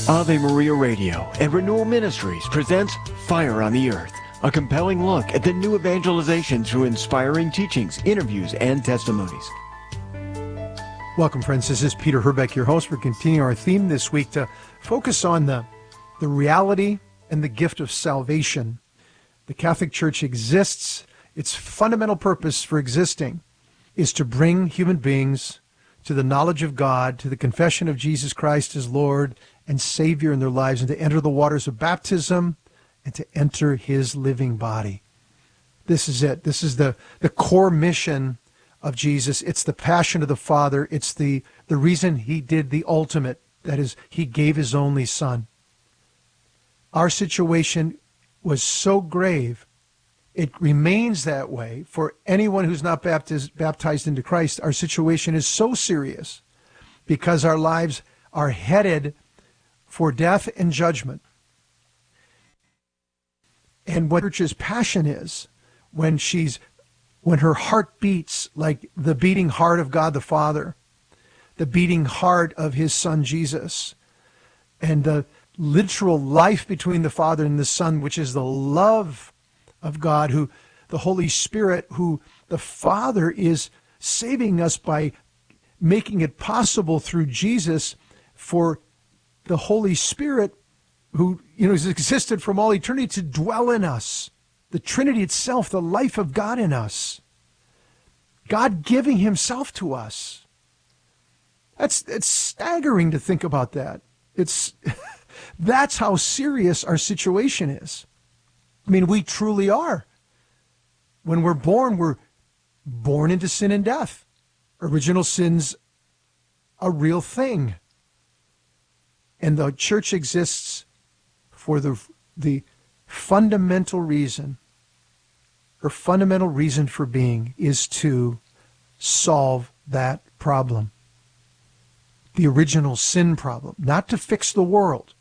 Ave Maria Radio and Renewal Ministries presents Fire on the Earth, a compelling look at the new evangelization through inspiring teachings, interviews, and testimonies. Welcome, friends. This is Peter Herbeck, your host. We're continuing our theme this week to focus on the reality and the gift of salvation. The Catholic Church exists. Its fundamental purpose for existing is to bring human beings to the knowledge of God, to the confession of Jesus Christ as Lord and Savior in their lives, and to enter the waters of baptism and to enter his living body. This is it. This is the core mission of Jesus. It's the passion of the Father. It's the reason he did the ultimate. That is, he gave his only Son. Our situation was so grave, it remains that way for anyone who's not baptized into Christ. Our situation is so serious because our lives are headed for death and judgment. And what church's passion is, when her heart beats like the beating heart of God the Father, the beating heart of his Son Jesus, and the literal life between the Father and the Son, which is the love of God, who the Holy Spirit, who the Father is saving us by making it possible through Jesus for the Holy Spirit, who has existed from all eternity, to dwell in us. The Trinity itself, the life of God in us. God giving himself to us. It's staggering to think about that. That's how serious our situation is. I mean, we truly are. When we're born into sin and death. Original sin's a real thing. And the church exists for the fundamental reason, her fundamental reason for being is to solve that problem. The original sin problem, not to fix the world,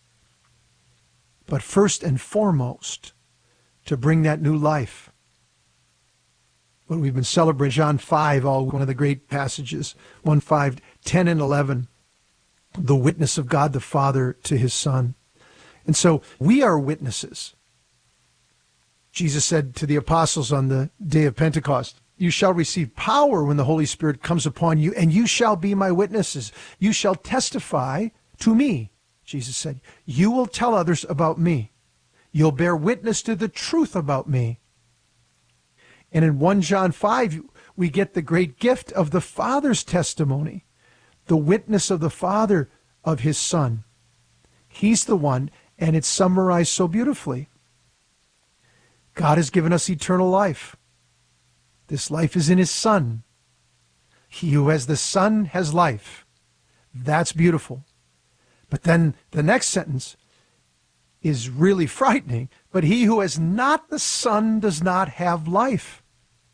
but first and foremost, to bring that new life. What we've been celebrating, John 5, one of the great passages, 1, 5, 10, and 11, the witness of God the Father to his Son. And so we are witnesses. Jesus said to the apostles on the day of Pentecost, "You shall receive power when the Holy Spirit comes upon you, and you shall be my witnesses. You shall testify to me," Jesus said. "You will tell others about me. You'll bear witness to the truth about me." And in 1 John 5, we get the great gift of the Father's testimony, the witness of the Father of his Son. He's the one, and it's summarized so beautifully. God has given us eternal life. This life is in his Son. He who has the Son has life. That's beautiful. But then the next sentence is really frightening. But he who has not the Son does not have life.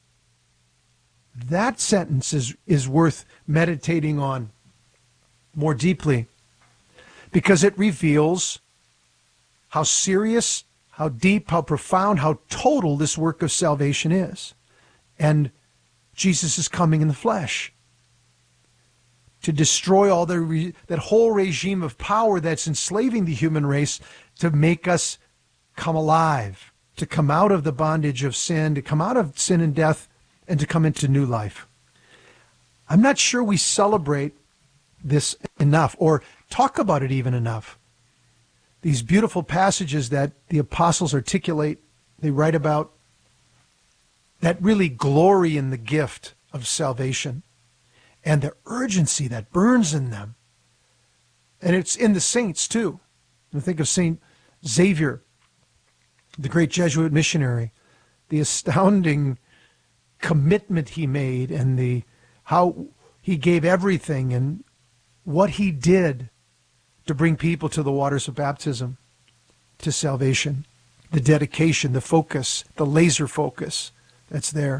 That sentence is worth meditating on more deeply, because it reveals how serious, how deep, how profound, how total this work of salvation is. And Jesus is coming in the flesh to destroy all that whole regime of power that's enslaving the human race, to make us come alive, to come out of the bondage of sin, to come out of sin and death, and to come into new life. I'm not sure we celebrate this enough, or talk about it even enough. These beautiful passages that the apostles articulate, they write about, that really glory in the gift of salvation and the urgency that burns in them. And it's in the saints too. I think of St. Xavier, the great Jesuit missionary, the astounding commitment he made, and how he gave everything, and what he did to bring people to the waters of baptism, to salvation, the dedication, the focus, the laser focus that's there.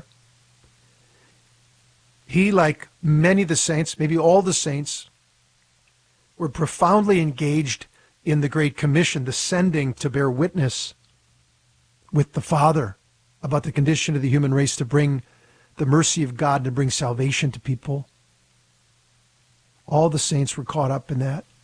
He, like many of the saints, maybe all the saints, were profoundly engaged in the Great Commission, the sending to bear witness with the Father about the condition of the human race, to bring the mercy of God, to bring salvation to people. All the saints were caught up in that.